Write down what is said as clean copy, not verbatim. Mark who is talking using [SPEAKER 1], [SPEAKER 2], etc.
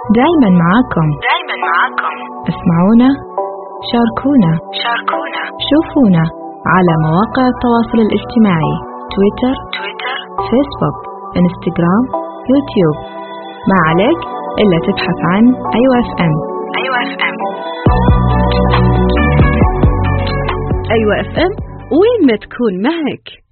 [SPEAKER 1] دايما معاكم. اسمعونا، شاركونا، شوفونا على مواقع التواصل الاجتماعي: تويتر، فيسبوك، انستغرام، يوتيوب. ما عليك إلا تبحث عن أيوة اف ام.
[SPEAKER 2] أيوة اف ام، وين ما تكون معك.